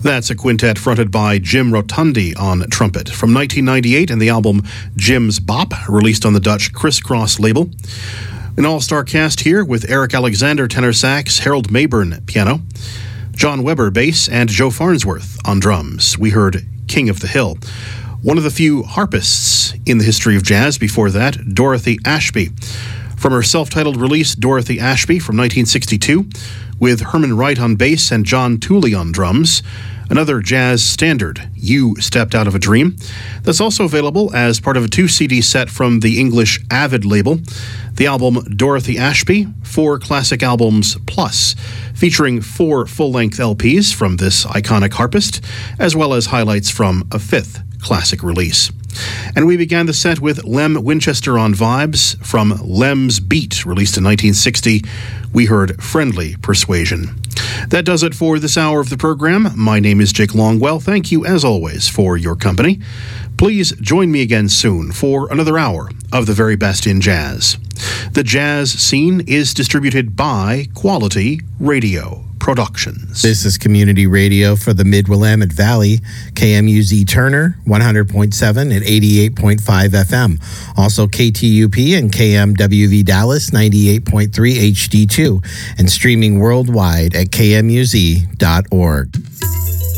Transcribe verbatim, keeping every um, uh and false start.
That's a quintet fronted by Jim Rotundi on trumpet. From nineteen ninety-eight and the album Jim's Bop, released on the Dutch Crisscross label. An all-star cast here with Eric Alexander tenor sax, Harold Mayburn piano, John Weber bass, and Joe Farnsworth on drums. We heard King of the Hill. One of the few harpists in the history of jazz before that, Dorothy Ashby. From her self-titled release, Dorothy Ashby, from nineteen sixty-two, with Herman Wright on bass and John Tooley on drums. Another jazz standard, You Stepped Out of a Dream. That's also available as part of a two-C D set from the English Avid label. The album Dorothy Ashby, Four Classic Albums Plus, featuring four full-length L Ps from this iconic harpist, as well as highlights from a fifth classic release. And we began the set with Lem Winchester on vibes from Lem's Beat, released in nineteen sixty. We heard Friendly Persuasion. That does it for this hour of the program. My name is Jake Longwell. Thank you, as always, for your company. Please join me again soon for another hour of the very best in jazz. The Jazz Scene is distributed by Quality Radio Productions. This is community radio for the Mid-Willamette Valley, K M U Z Turner, one hundred point seven at eighty-eight point five F M. Also K T U P and K M W V Dallas, ninety-eight point three H D two, and streaming worldwide at K M U Z dot org.